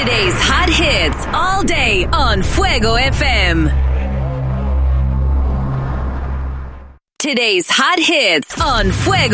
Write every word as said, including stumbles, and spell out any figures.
Today's hot hits all day on Fuego F M. Today's hot hits on Fuego.